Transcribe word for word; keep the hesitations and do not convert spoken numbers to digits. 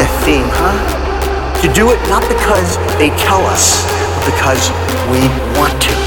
their theme, huh? To do it not because they tell us, but because we want to.